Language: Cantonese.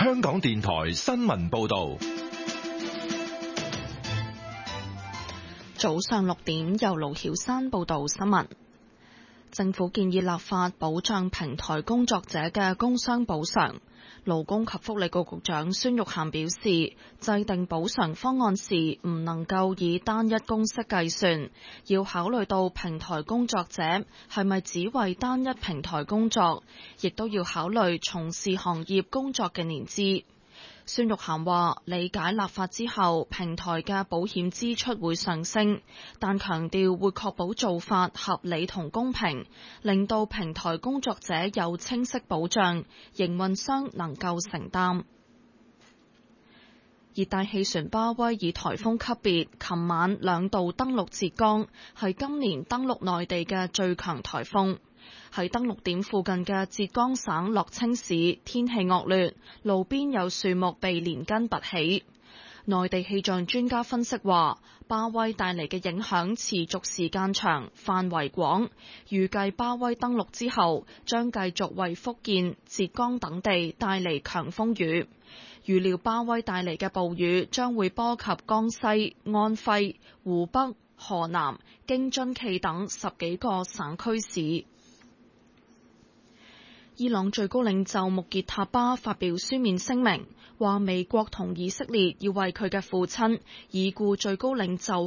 香港電台新聞報道。 早上6點，由盧曉珊報道新聞。政府建議立法保障平台工作者嘅工傷補償。勞工及福利局局長孫玉菡表示，制定補償方案時唔能夠以單一公式計算，要考慮到平台工作者係咪只為單一平台工作，亦都要考慮從事行業工作嘅年資。孫玉菡話：理解立法之後，平台嘅保險支出會上升，但強調會確保做法合理同公平，令到平台工作者有清晰保障，營運商能夠承擔。熱帶氣旋巴威以颱風級別，琴晚2度登陸浙江，係今年登陸內地嘅最強颱風。喺登陸點附近嘅浙江省樂清市，天氣惡劣，路邊有樹木被連根拔起。內地氣象專家分析話，巴威帶嚟嘅影響持續時間長、範圍廣，預計巴威登陸之後，將繼續為福建、浙江等地帶嚟強風雨。預料巴威帶嚟嘅暴雨將會波及江西、安徽、湖北、河南、京津冀等10幾個省區市。伊朗最高領袖穆傑塔巴發表書面聲明，話美國同以色列要為佢嘅父親已故最高領袖